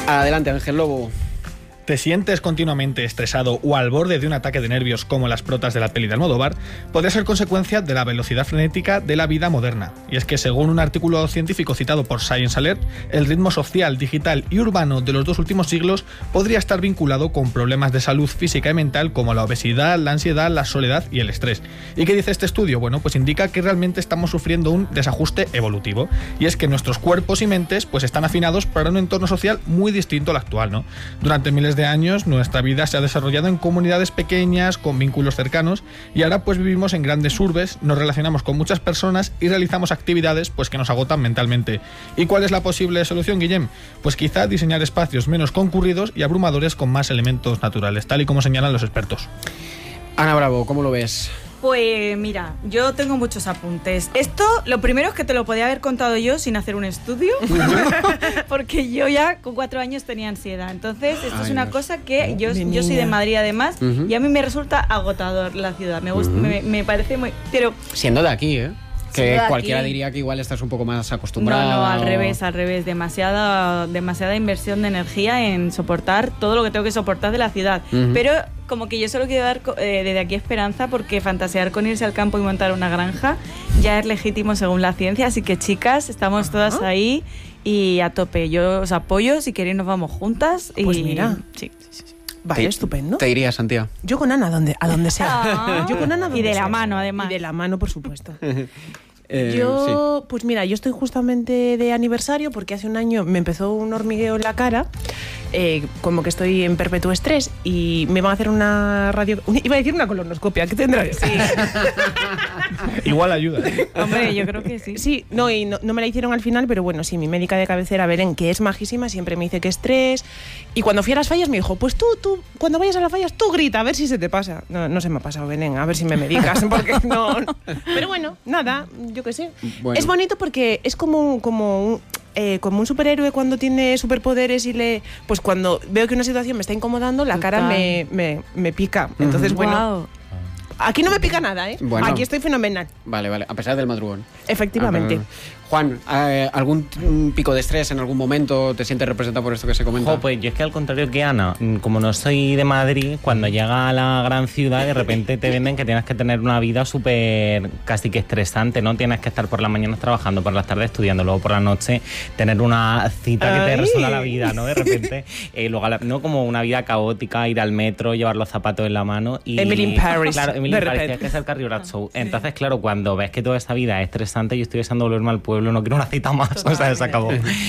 Adelante, Ángel Lobo. ¿Te sientes continuamente estresado o al borde de un ataque de nervios como las protas de la peli de Almodóvar? Podría ser consecuencia de la velocidad frenética de la vida moderna. Y es que según un artículo científico citado por Science Alert, el ritmo social, digital y urbano de los 2 últimos siglos podría estar vinculado con problemas de salud física y mental como la obesidad, la ansiedad, la soledad y el estrés. ¿Y qué dice este estudio? Bueno, pues indica que realmente estamos sufriendo un desajuste evolutivo. Y es que nuestros cuerpos y mentes pues están afinados para un entorno social muy distinto al actual, ¿no? Durante miles de años nuestra vida se ha desarrollado en comunidades pequeñas, con vínculos cercanos, y ahora pues vivimos en grandes urbes, nos relacionamos con muchas personas y realizamos actividades pues que nos agotan mentalmente. ¿Y cuál es la posible solución, Guillem? Pues quizá diseñar espacios menos concurridos y abrumadores con más elementos naturales, tal y como señalan los expertos. Ana Bravo, ¿cómo lo ves? Pues mira, yo tengo muchos apuntes. Esto, lo primero es que te lo podía haber contado yo sin hacer un estudio, porque yo ya con 4 años tenía ansiedad. Entonces, esto es una cosa que yo soy de Madrid además, y a mí me resulta agotador la ciudad. Me gusta, me parece muy... Pero siendo de aquí, ¿eh? Que cualquiera diría que igual estás un poco más acostumbrado. No, al revés. Demasiada inversión de energía en soportar todo lo que tengo que soportar de la ciudad. Pero como que yo solo quiero dar desde aquí esperanza, porque fantasear con irse al campo y montar una granja ya es legítimo según la ciencia. Así que, chicas, estamos todas ahí y a tope. Yo os apoyo, si queréis nos vamos juntas. Pues mira. Sí. Vale, estupendo. ¿Te irías, Santiago? Yo con Ana, a donde sea. Yo con Ana donde y de sea. la mano, además. Y de la mano, por supuesto. Sí. Pues mira, yo estoy justamente de aniversario porque hace un año me empezó un hormigueo en la cara, como que estoy en perpetuo estrés, y me van a hacer una iba a decir una colonoscopia, ¿qué tendrá? Sí. Igual ayuda. Hombre, yo creo que sí. Sí, no me la hicieron al final, pero bueno, sí, mi médica de cabecera, Belén, que es majísima, siempre me dice que estrés. Y cuando fui a las fallas me dijo, pues tú, cuando vayas a las fallas, tú grita, a ver si se te pasa. No se me ha pasado, Belén, a ver si me medicas, porque no. Pero bueno, nada, yo qué sé. Bueno. Es bonito porque es como un superhéroe cuando tiene superpoderes y pues cuando veo que una situación me está incomodando, la cara me pica. Entonces, bueno... Aquí no me pica nada, ¿eh? Bueno. Aquí estoy fenomenal. Vale, a pesar del madrugón. Efectivamente. Juan, ¿algún pico de estrés en algún momento te sientes representado por esto que se comenta? Pues yo es que al contrario que Ana, como no soy de Madrid, cuando llega a la gran ciudad de repente te venden que tienes que tener una vida súper casi que estresante, ¿no? Tienes que estar por las mañanas trabajando, por las tardes estudiando, luego por la noche tener una cita que te resuelva la vida, ¿no? De repente, luego no como una vida caótica, ir al metro, llevar los zapatos en la mano y... Emily in Paris. Claro, Emily in Paris, tienes que ser Carrie Bradshaw. Entonces, claro, cuando ves que toda esta vida es estresante, yo estoy deseando volverme al pueblo, no quiero una cita más. Totalmente. O sea, se acabó.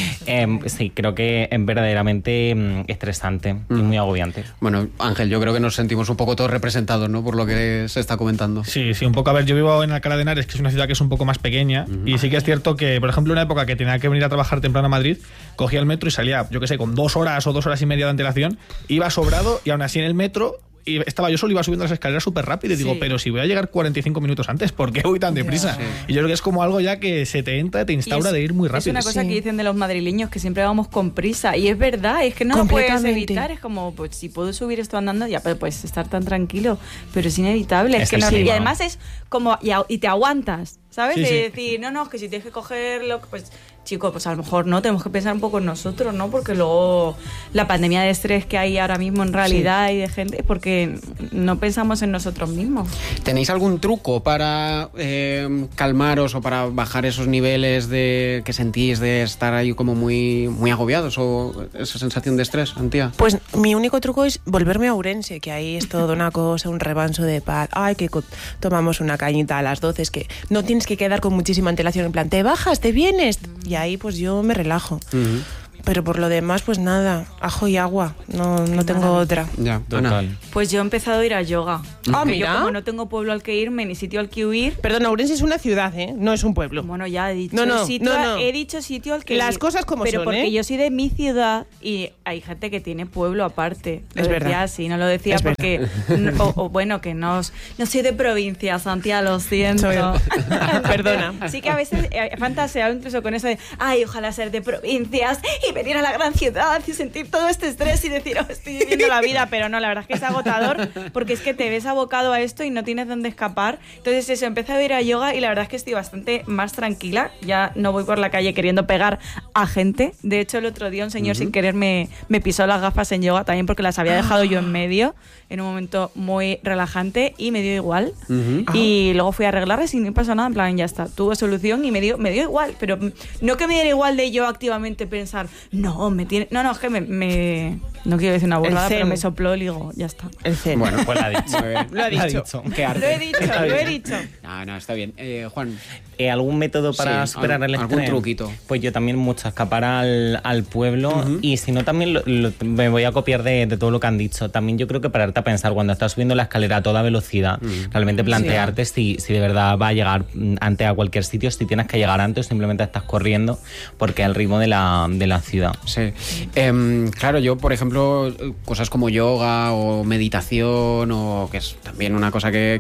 Sí, creo que es verdaderamente estresante y muy agobiante. Bueno, Ángel, yo creo que nos sentimos un poco todos representados, ¿no? Por lo que se está comentando. Sí, un poco. A ver, yo vivo en Alcalá de Henares, que es una ciudad que es un poco más pequeña, y sí que es cierto que, por ejemplo, una época que tenía que venir a trabajar temprano a Madrid, cogía el metro y salía, yo qué sé, con 2 horas o 2 horas y media de antelación, iba sobrado, y aún así en el metro... Y estaba yo solo, iba subiendo las escaleras súper rápido y digo, pero si voy a llegar 45 minutos antes, ¿por qué voy tan deprisa? Sí. Y yo creo que es como algo ya que se te entra, te instaura de ir muy rápido. Es una cosa que dicen de los madrileños, que siempre vamos con prisa. Y es verdad, es que no lo puedes evitar. Es como, pues si puedo subir esto andando, ya puedes estar tan tranquilo. Pero es inevitable. Es que no, y además es como, y te aguantas, ¿sabes? De decir, no, que si tienes que cogerlo, pues... Chicos, pues a lo mejor no, tenemos que pensar un poco en nosotros, ¿no? Porque luego la pandemia de estrés que hay ahora mismo en realidad y de gente, porque no pensamos en nosotros mismos. ¿Tenéis algún truco para calmaros o para bajar esos niveles que sentís de estar ahí como muy, muy agobiados o esa sensación de estrés, Antía? Pues mi único truco es volverme a Ourense, que ahí es todo una cosa, un remanso de paz. Ay, que tomamos una cañita a las 12, es que no tienes que quedar con muchísima antelación, en plan, te bajas, te vienes... Y ahí pues yo me relajo. Pero por lo demás, pues nada, ajo y agua, no tengo otra. Ya, total. Pues yo he empezado a ir a yoga. Mira. Yo como no tengo pueblo al que irme, ni sitio al que huir... Perdón, Ourense es una ciudad, ¿eh? No es un pueblo. Bueno, ya he dicho he dicho sitio al que Las ir. cosas como pero son, porque yo soy de mi ciudad y hay gente que tiene pueblo aparte. Es verdad. Sí, no lo decía es porque... bueno, que no soy de provincia, Santiago, lo siento. Perdona. Sí que a veces he fantaseado incluso con eso de, ay, ojalá ser de provincias y venir a la gran ciudad y sentir todo este estrés y decir, estoy viviendo la vida, pero no, la verdad es que es agotador porque es que te ves abocado a esto y no tienes dónde escapar. Entonces eso, empecé a ir a yoga y la verdad es que estoy bastante más tranquila. Ya no voy por la calle queriendo pegar a gente. De hecho, el otro día un señor sin querer me pisó las gafas en yoga también porque las había dejado yo en medio en un momento muy relajante y me dio igual. Y luego fui a arreglarles y no pasó nada, en plan, ya está, tuvo solución y me dio igual, pero no que me diera igual de yo activamente pensar, no, es que no quiero decir una burrada, pero me sopló el higo, ya está. El zen. Bueno, pues lo ha dicho. Lo ha dicho. Qué arte. Lo he dicho. No, está bien. Juan. ¿Algún método para superar el estrés? ¿Algún truquito? Pues yo también mucho, escapar al pueblo y si no también me voy a copiar de todo lo que han dicho. También yo creo que pararte a pensar cuando estás subiendo la escalera a toda velocidad, realmente plantearte si de verdad va a llegar antes a cualquier sitio, si tienes que llegar antes o simplemente estás corriendo porque es el ritmo de la ciudad. Sí. Claro, yo por ejemplo, cosas como yoga o meditación, o que es también una cosa que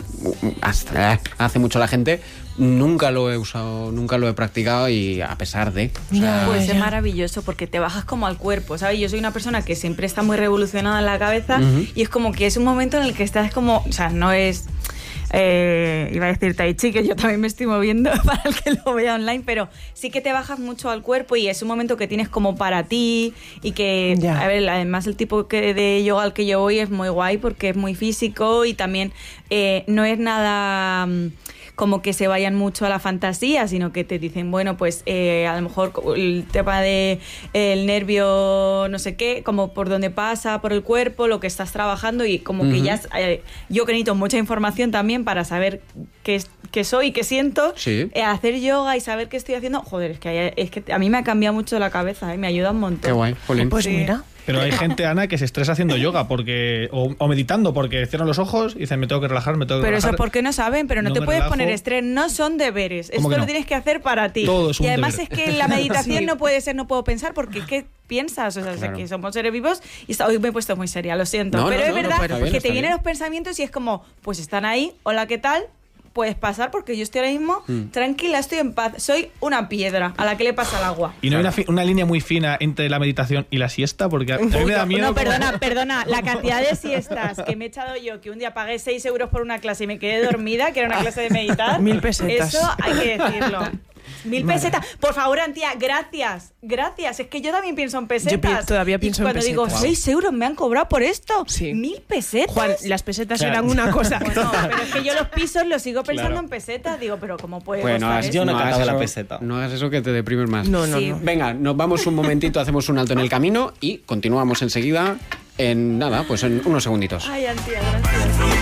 hace mucho la gente, nunca lo he usado, nunca lo he practicado y a pesar de... Pues es maravilloso porque te bajas como al cuerpo, ¿sabes? Yo soy una persona que siempre está muy revolucionada en la cabeza y es como que es un momento en el que estás como... O sea, no es... iba a decir tai chi, que yo también me estoy moviendo para el que lo vea online, pero sí que te bajas mucho al cuerpo y es un momento que tienes como para ti y que, a ver, además el tipo de yoga al que yo voy es muy guay porque es muy físico y también no es nada... como que se vayan mucho a la fantasía, sino que te dicen, bueno, pues a lo mejor el tema de el nervio no sé qué, como por dónde pasa, por el cuerpo, lo que estás trabajando y como que ya... yo que necesito mucha información también para saber qué soy, qué siento, hacer yoga y saber qué estoy haciendo, joder, es que a mí me ha cambiado mucho la cabeza, me ayuda un montón. Qué guay, Jolín. Pues mira... Pero hay gente, Ana, que se estresa haciendo yoga o meditando porque cierran los ojos y dicen, me tengo que relajar, Pero eso porque no saben, pero no te puedes poner estrés, no son deberes. Esto lo tienes que hacer para ti. Todo es un y además deber. Es que la meditación no puede ser, no puedo pensar, porque es que piensas, o sea, que somos seres vivos y hoy me he puesto muy seria, lo siento. Pero es verdad que te vienen los pensamientos y es como, pues están ahí, hola, ¿qué tal? Puedes pasar porque yo estoy ahora mismo tranquila, estoy en paz, soy una piedra a la que le pasa el agua. Y no hay una línea muy fina entre la meditación y la siesta, porque a mí me da miedo. No, perdona, la cantidad de siestas que me he echado yo, que un día pagué 6 euros por una clase y me quedé dormida, que era una clase de meditar. 1000 pesetas. Eso hay que decirlo. 1000 pesetas. Por favor, Antía, gracias. Es que yo también pienso en pesetas. Yo todavía pienso en pesetas. Cuando digo, 6 euros me han cobrado por esto. Sí. 1000 pesetas. Juan, las pesetas eran una cosa. Bueno, pero es que yo los pisos los sigo pensando en pesetas. Digo, pero ¿cómo puede costar eso? Yo no he cantado la peseta. No hagas eso que te deprimes más. No. Venga, nos vamos un momentito, hacemos un alto en el camino y continuamos enseguida en nada, pues en unos segunditos. Ay, Antía, gracias.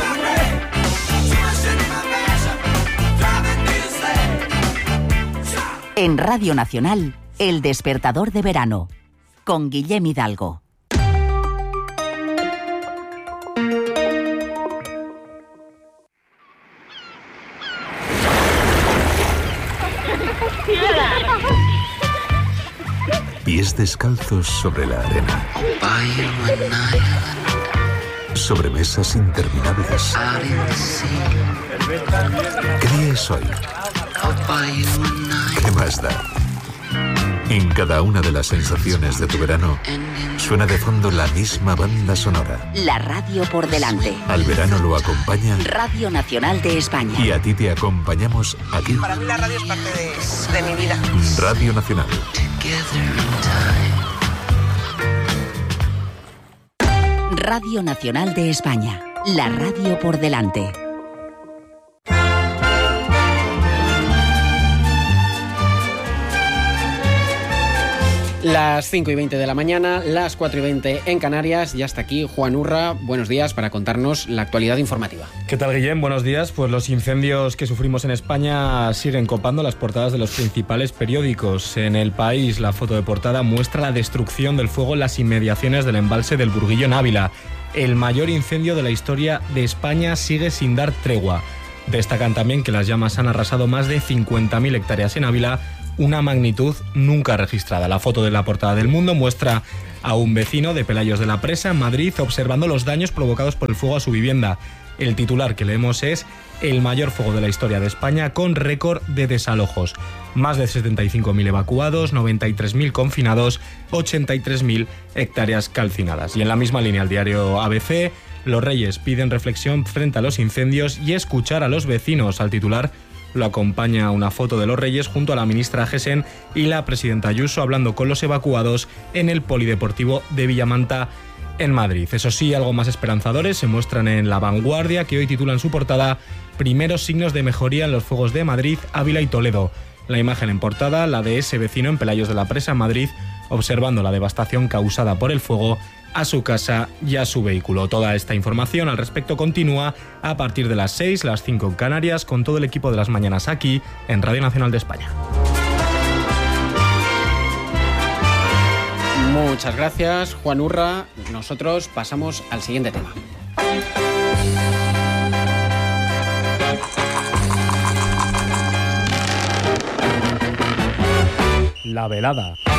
En Radio Nacional, El Despertador de Verano, con Guillem Hidalgo. Pies descalzos sobre la arena. Sobremesas interminables. ¿Qué día es hoy? ¿Qué más da? En cada una de las sensaciones de tu verano suena de fondo la misma banda sonora. La radio por delante. Al verano lo acompaña Radio Nacional de España. Y a ti te acompañamos aquí. Para mí la radio es parte de mi vida. Radio Nacional. Radio Nacional de España. La radio por delante. Las 5:20 de la mañana, las 4:20 en Canarias y hasta aquí Juan Urra, buenos días para contarnos la actualidad informativa. ¿Qué tal, Guillem? Buenos días. Pues los incendios que sufrimos en España siguen copando las portadas de los principales periódicos. En El País, la foto de portada muestra la destrucción del fuego en las inmediaciones del embalse del Burguillo en Ávila. El mayor incendio de la historia de España sigue sin dar tregua. Destacan también que las llamas han arrasado más de 50.000 hectáreas en Ávila, una magnitud nunca registrada. La foto de la portada del Mundo muestra a un vecino de Pelayos de la Presa, en Madrid, observando los daños provocados por el fuego a su vivienda. El titular que leemos es: el mayor fuego de la historia de España con récord de desalojos. Más de 75.000 evacuados, 93.000 confinados, 83.000 hectáreas calcinadas. Y en la misma línea el diario ABC: los Reyes piden reflexión frente a los incendios y escuchar a los vecinos. Al titular lo acompaña una foto de los Reyes junto a la ministra Gesen y la presidenta Ayuso hablando con los evacuados en el Polideportivo de Villamanta, en Madrid. Eso sí, algo más esperanzadores se muestran en La Vanguardia, que hoy titula en su portada: primeros signos de mejoría en los fuegos de Madrid, Ávila y Toledo. La imagen en portada, la de ese vecino en Pelayos de la Presa, en Madrid, observando la devastación causada por el fuego a su casa y a su vehículo. Toda esta información al respecto continúa a partir de las 6, las 5 en Canarias, con todo el equipo de Las Mañanas aquí en Radio Nacional de España. Muchas gracias, Juan Urra. Nosotros pasamos al siguiente tema. La velada.